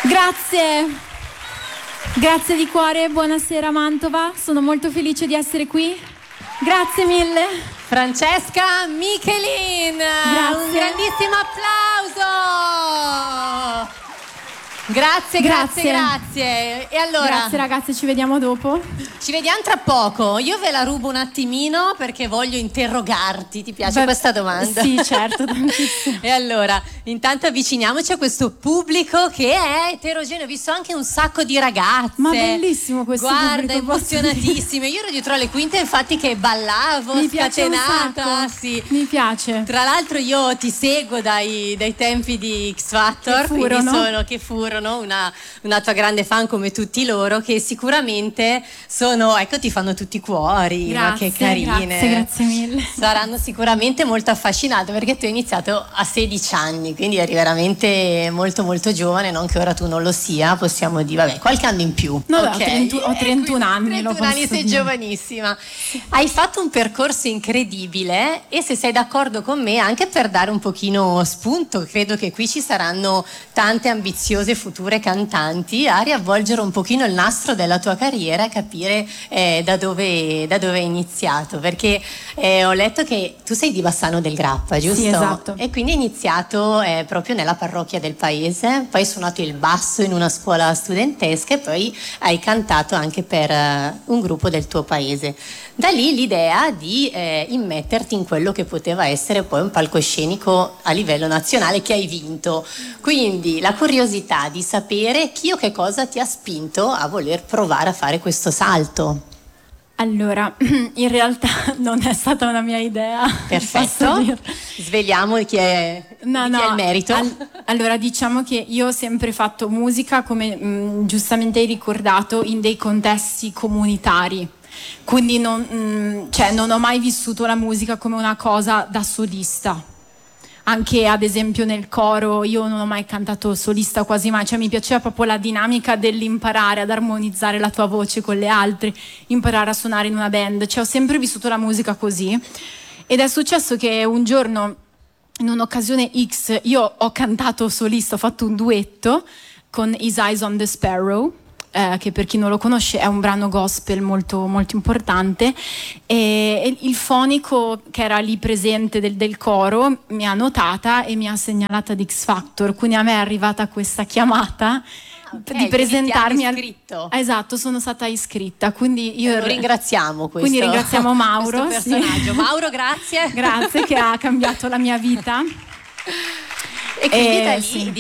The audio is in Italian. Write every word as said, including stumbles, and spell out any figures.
Grazie, grazie di cuore, buonasera Mantova, sono molto felice di essere qui, grazie mille. Francesca Michelin, Grazie. un grandissimo applauso. Grazie, grazie, Grazie. grazie. E allora, Grazie ragazze, ci vediamo dopo. ci vediamo tra poco. Io ve la rubo un attimino perché voglio interrogarti. Ti piace Beh, questa domanda? Sì, certo, tantissimo. E allora, intanto avviciniamoci a questo pubblico che è eterogeneo. Ho visto anche un sacco di ragazze. Ma bellissimo questo Guarda, pubblico, posso emozionatissime. Io ero dietro le quinte, infatti, che ballavo, Mi piace un scatenata. sacco. Sì. Mi piace. Tra l'altro io ti seguo dai, dai tempi di X Factor, Che furono. quindi sono che furono una, una tua grande fan come tutti loro, che sicuramente sono, ecco, ti fanno tutti i cuori. Grazie, Ma che carine. grazie, grazie mille. Saranno sicuramente molto affascinate perché tu hai iniziato a sedici anni, quindi eri veramente molto molto giovane, non che ora tu non lo sia, possiamo dire, vabbè, qualche anno in più. No, ok? ho trentuno ho trentuno anni, lo trentuno anni, posso sei dire. giovanissima. Hai fatto un percorso incredibile e, se sei d'accordo con me, anche per dare un pochino spunto, credo che qui ci saranno tante ambiziose future cantanti, a riavvolgere un pochino il nastro della tua carriera e capire eh, da dove da dove hai iniziato, perché eh, ho letto che tu sei di Bassano del Grappa, giusto? Sì, esatto. E quindi hai iniziato eh, proprio nella parrocchia del paese, poi hai suonato il basso in una scuola studentesca e poi hai cantato anche per eh, un gruppo del tuo paese. Da lì l'idea di eh, immetterti in quello che poteva essere poi un palcoscenico a livello nazionale che hai vinto. Quindi la curiosità di sapere chi o che cosa ti ha spinto a voler provare a fare questo salto. Allora, in realtà non è stata una mia idea. Perfetto, posso dirlo. sveliamo chi è, No, di no, chi è il merito. al- allora diciamo che io ho sempre fatto musica, come mh, giustamente hai ricordato, in dei contesti comunitari. Quindi non, mh, cioè, non ho mai vissuto la musica come una cosa da solista. Anche ad esempio nel coro io non ho mai cantato solista quasi mai, cioè mi piaceva proprio la dinamica dell'imparare ad armonizzare la tua voce con le altre, imparare a suonare in una band, cioè ho sempre vissuto la musica così. Ed è successo che un giorno, in un'occasione X, io ho cantato solista, ho fatto un duetto con His Eyes on the Sparrow, eh, che per chi non lo conosce è un brano gospel molto, molto importante, e, e il fonico che era lì presente del, del coro mi ha notata e mi ha segnalata di X Factor, quindi a me è arrivata questa chiamata Ok, di presentarmi quindi al... ti hanno iscritto. Esatto, sono stata iscritta, quindi io Lo ringraziamo questo, quindi ringraziamo Mauro, questo sì. personaggio. Mauro, grazie. Grazie, che ha cambiato la mia vita. E quindi Eh, da lì sì.